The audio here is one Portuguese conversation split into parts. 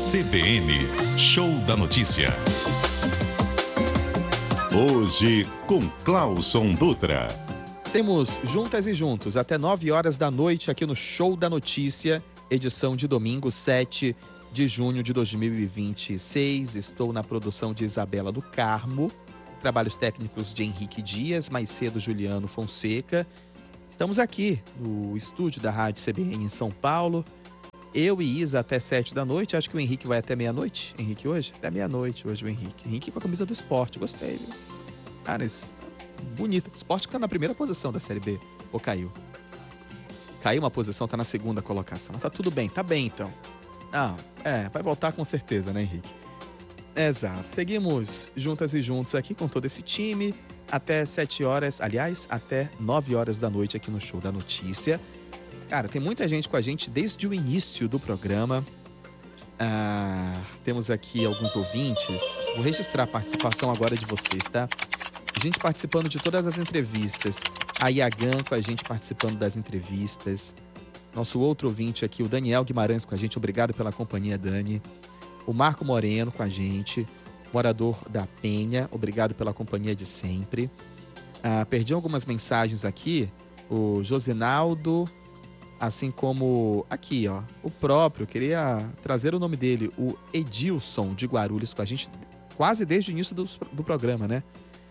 CBN, Show da Notícia. Hoje com Clauson Dutra. Temos Juntas e Juntos até 9 horas da noite aqui no Show da Notícia, edição de domingo 7 de junho de 2026. Estou na produção de Isabela do Carmo, trabalhos técnicos de Henrique Dias, mais cedo Juliano Fonseca. Estamos aqui no estúdio da Rádio CBN em São Paulo. Eu e Isa até 7 da noite. Acho que o Henrique vai até meia-noite. Henrique hoje? Até meia-noite hoje o Henrique. Henrique com a camisa do esporte. Gostei, viu? Cara, bonito. O esporte que tá na primeira posição da Série B. Ou caiu? Caiu uma posição, tá na segunda colocação. Tá tudo bem. Tá bem, então. Vai voltar com certeza, né, Henrique? Exato. Seguimos juntas e juntos aqui com todo esse time. Até 7 horas, aliás, até 9 horas da noite aqui no Show da Notícia. Cara, tem muita gente com a gente desde o início do programa. Temos aqui alguns ouvintes. Vou registrar a participação agora de vocês, tá? Gente participando de todas as entrevistas. A Iagan com a gente participando das entrevistas. Nosso outro ouvinte aqui, o Daniel Guimarães com a gente. Obrigado pela companhia, Dani. O Marco Moreno com a gente. Morador da Penha. Obrigado pela companhia de sempre. Perdi algumas mensagens aqui. O Josinaldo... Assim como aqui, ó, o próprio, queria trazer o nome dele, o Edilson de Guarulhos com a gente quase desde o início do programa, né?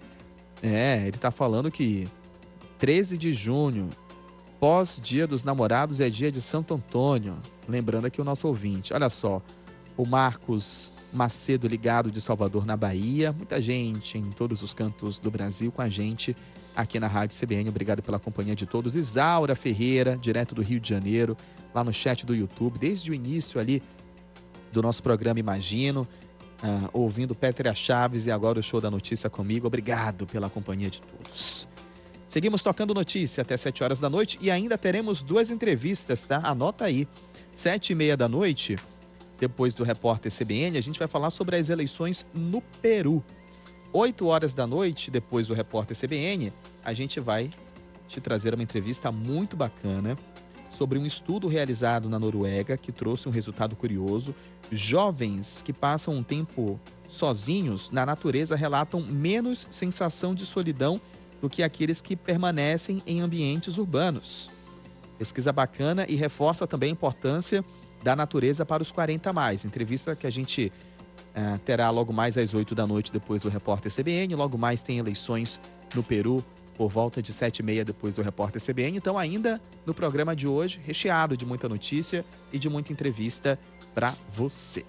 Ele tá falando que 13 de junho, pós-dia dos namorados, é dia de Santo Antônio. Lembrando aqui o nosso ouvinte. Olha só, o Marcos Macedo ligado de Salvador, na Bahia. Muita gente em todos os cantos do Brasil com a gente aqui na Rádio CBN. Obrigado pela companhia de todos. Isaura Ferreira, direto do Rio de Janeiro, lá no chat do YouTube, desde o início ali do nosso programa Imagino, ouvindo Pétrea Chaves e agora o Show da Notícia comigo. Obrigado pela companhia de todos. Seguimos tocando notícia até 7 horas da noite e ainda teremos 2 entrevistas, tá? Anota aí, 7h30 da noite, depois do Repórter CBN, a gente vai falar sobre as eleições no Peru. 8 horas da noite, depois do Repórter CBN, a gente vai te trazer uma entrevista muito bacana sobre um estudo realizado na Noruega que trouxe um resultado curioso. Jovens que passam um tempo sozinhos na natureza relatam menos sensação de solidão do que aqueles que permanecem em ambientes urbanos. Pesquisa bacana e reforça também a importância da natureza para os 40+. Entrevista que a gente terá logo mais às 8 da noite depois do Repórter CBN. Logo mais tem eleições no Peru por volta de 7h30 depois do Repórter CBN. Então ainda no programa de hoje, recheado de muita notícia e de muita entrevista para você.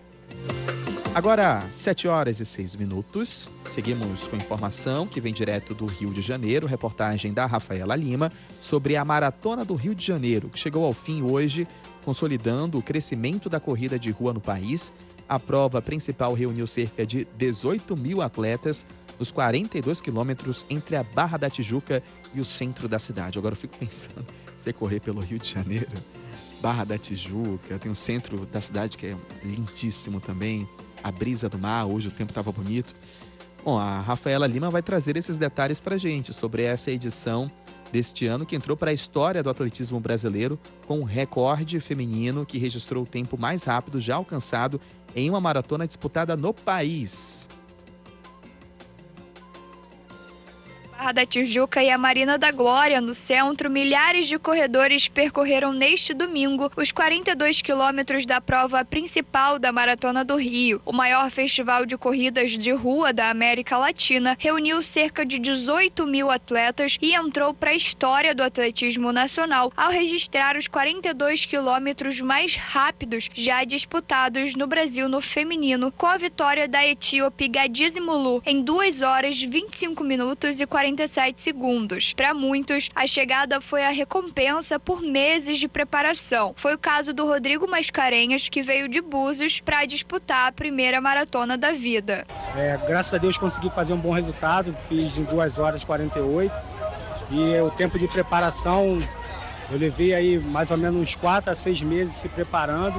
Agora, 7 horas e 6 minutos. Seguimos com informação que vem direto do Rio de Janeiro. Reportagem da Rafaela Lima sobre a Maratona do Rio de Janeiro, que chegou ao fim hoje, consolidando o crescimento da corrida de rua no país. A prova principal reuniu cerca de 18 mil atletas nos 42 quilômetros entre a Barra da Tijuca e o centro da cidade. Agora eu fico pensando, você correr pelo Rio de Janeiro, Barra da Tijuca, tem o centro da cidade que é lindíssimo também, a brisa do mar, hoje o tempo estava bonito. Bom, a Rafaela Lima vai trazer esses detalhes pra gente sobre essa edição deste ano que entrou para a história do atletismo brasileiro com um recorde feminino que registrou o tempo mais rápido já alcançado em uma maratona disputada no país. Barra da Tijuca e a Marina da Glória, no centro, milhares de corredores percorreram neste domingo os 42 quilômetros da prova principal da Maratona do Rio. O maior festival de corridas de rua da América Latina reuniu cerca de 18 mil atletas e entrou para a história do atletismo nacional ao registrar os 42 quilômetros mais rápidos já disputados no Brasil no feminino, com a vitória da etíope Gadize Mulu em 2 horas, 25 minutos e 47 segundos. Para muitos, a chegada foi a recompensa por meses de preparação. Foi o caso do Rodrigo Mascarenhas, que veio de Búzios para disputar a primeira maratona da vida. Graças a Deus consegui fazer um bom resultado, fiz em 2 horas 48 e o tempo de preparação eu levei aí mais ou menos uns 4 a 6 meses se preparando,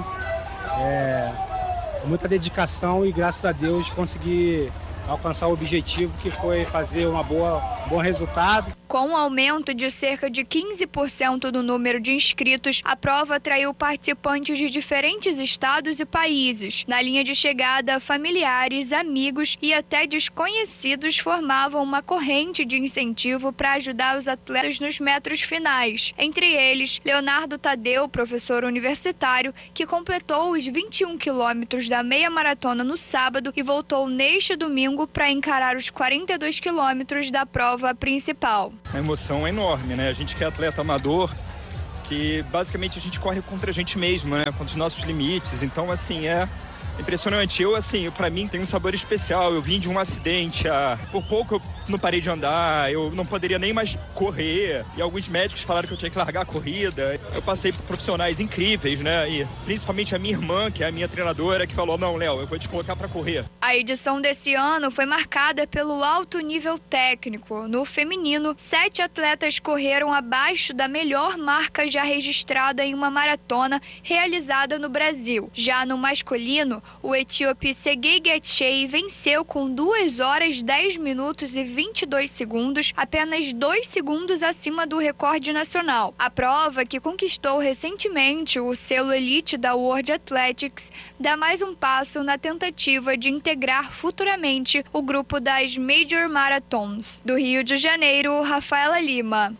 com muita dedicação e graças a Deus consegui alcançar o objetivo que foi fazer um bom resultado. Com um aumento de cerca de 15% do número de inscritos, a prova atraiu participantes de diferentes estados e países. Na linha de chegada, familiares, amigos e até desconhecidos formavam uma corrente de incentivo para ajudar os atletas nos metros finais. Entre eles, Leonardo Tadeu, professor universitário, que completou os 21 quilômetros da meia maratona no sábado e voltou neste domingo para encarar os 42 quilômetros da prova principal. A emoção é enorme, né? A gente que é atleta amador, que basicamente a gente corre contra a gente mesmo, né? Contra os nossos limites. Então, assim, é impressionante. Pra mim tem um sabor especial. Eu vim de um acidente, por pouco eu não parei de andar, eu não poderia nem mais correr. E alguns médicos falaram que eu tinha que largar a corrida. Eu passei por profissionais incríveis, né? E principalmente a minha irmã, que é a minha treinadora, que falou: não, Léo, eu vou te colocar para correr. A edição desse ano foi marcada pelo alto nível técnico. No feminino, 7 atletas correram abaixo da melhor marca já registrada em uma maratona realizada no Brasil. Já no masculino, o etíope Segei Getchei venceu com 2 horas 10 minutos e 22 segundos, apenas 2 segundos acima do recorde nacional. A prova, que conquistou recentemente o selo Elite da World Athletics, dá mais um passo na tentativa de integrar futuramente o grupo das Major Marathons. Do Rio de Janeiro, Rafaela Lima.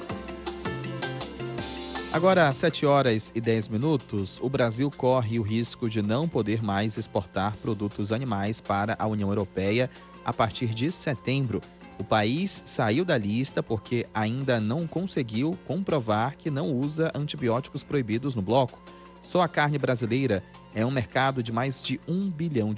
Agora, às 7 horas e 10 minutos, o Brasil corre o risco de não poder mais exportar produtos animais para a União Europeia a partir de setembro. O país saiu da lista porque ainda não conseguiu comprovar que não usa antibióticos proibidos no bloco. Só a carne brasileira é um mercado de mais de $1 bilhão.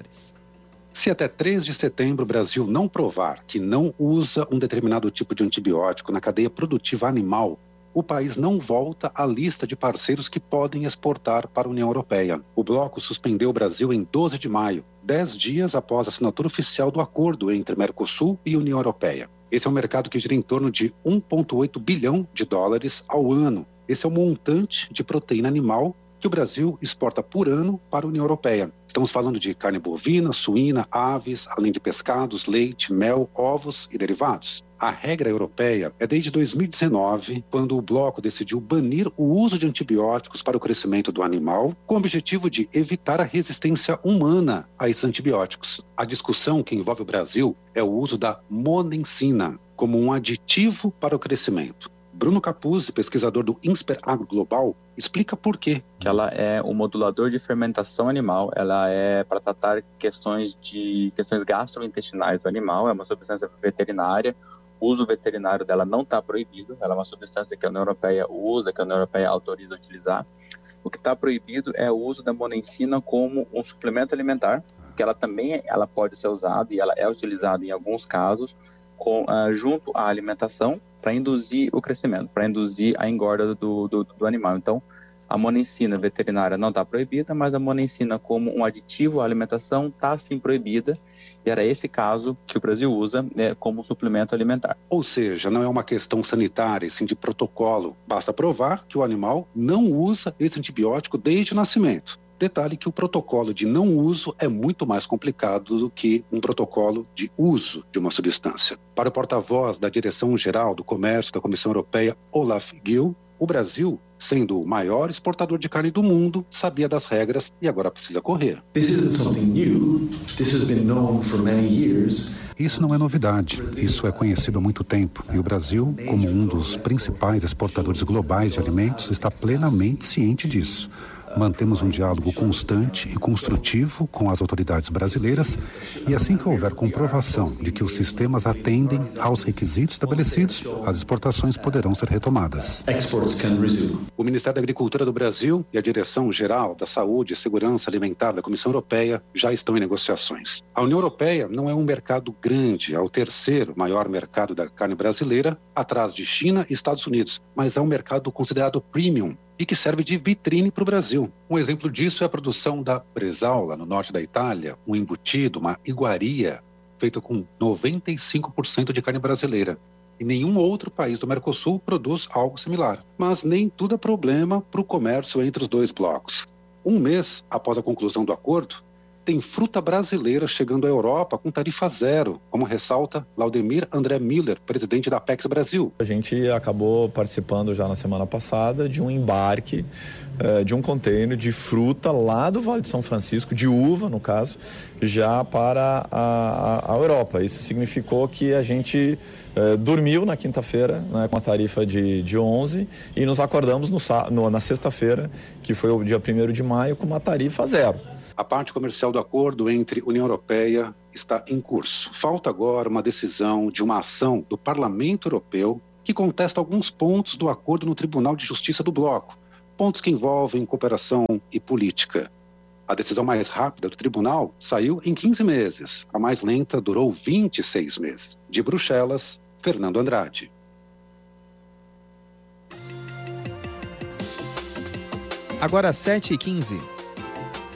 Se até 3 de setembro o Brasil não provar que não usa um determinado tipo de antibiótico na cadeia produtiva animal, o país não volta à lista de parceiros que podem exportar para a União Europeia. O bloco suspendeu o Brasil em 12 de maio, 10 dias após a assinatura oficial do acordo entre Mercosul e União Europeia. Esse é um mercado que gira em torno de $1,8 bilhão ao ano. Esse é o montante de proteína animal que o Brasil exporta por ano para a União Europeia. Estamos falando de carne bovina, suína, aves, além de pescados, leite, mel, ovos e derivados. A regra europeia é desde 2019, quando o bloco decidiu banir o uso de antibióticos para o crescimento do animal, com o objetivo de evitar a resistência humana a esses antibióticos. A discussão que envolve o Brasil é o uso da monensina como um aditivo para o crescimento. Bruno Capuzzi, pesquisador do INSPER Agro Global, explica por quê. Ela é um modulador de fermentação animal, ela é para tratar questões gastrointestinais do animal, é uma substância veterinária. O uso veterinário dela não está proibido, ela é uma substância que a União Europeia usa, que a União Europeia autoriza a utilizar. O que está proibido é o uso da monensina como um suplemento alimentar, que ela também pode ser usada e ela é utilizada em alguns casos junto à alimentação para induzir o crescimento, para induzir a engorda do animal. Então, a monensina veterinária não está proibida, mas a monensina como um aditivo à alimentação está sim proibida. E era esse caso que o Brasil usa como suplemento alimentar. Ou seja, não é uma questão sanitária, sim de protocolo. Basta provar que o animal não usa esse antibiótico desde o nascimento. Detalhe que o protocolo de não uso é muito mais complicado do que um protocolo de uso de uma substância. Para o porta-voz da Direção-Geral do Comércio da Comissão Europeia, Olaf Gil, o Brasil, sendo o maior exportador de carne do mundo, sabia das regras e agora precisa correr. Isso não é novidade. Isso é conhecido há muito tempo. E o Brasil, como um dos principais exportadores globais de alimentos, está plenamente ciente disso. Mantemos um diálogo constante e construtivo com as autoridades brasileiras e assim que houver comprovação de que os sistemas atendem aos requisitos estabelecidos, as exportações poderão ser retomadas. O Ministério da Agricultura do Brasil e a Direção-Geral da Saúde e Segurança Alimentar da Comissão Europeia já estão em negociações. A União Europeia não é um mercado grande, é o terceiro maior mercado da carne brasileira, atrás de China e Estados Unidos, mas é um mercado considerado premium e que serve de vitrine para o Brasil. Um exemplo disso é a produção da Bresaola, no norte da Itália, um embutido, uma iguaria, feita com 95% de carne brasileira. E nenhum outro país do Mercosul produz algo similar. Mas nem tudo é problema para o comércio entre os dois blocos. Um mês após a conclusão do acordo, tem fruta brasileira chegando à Europa com tarifa zero, como ressalta Laudemir André Miller, presidente da Apex Brasil. A gente acabou participando já na semana passada de um embarque de um container de fruta lá do Vale de São Francisco, de uva no caso, já para a Europa. Isso significou que a gente dormiu na quinta-feira, né, com a tarifa de 11 e nos acordamos na sexta-feira, que foi o dia 1º de maio, com uma tarifa zero. A parte comercial do acordo entre União Europeia está em curso. Falta agora uma decisão de uma ação do Parlamento Europeu que contesta alguns pontos do acordo no Tribunal de Justiça do Bloco, pontos que envolvem cooperação e política. A decisão mais rápida do tribunal saiu em 15 meses. A mais lenta durou 26 meses. De Bruxelas, Fernando Andrade. Agora 7h15.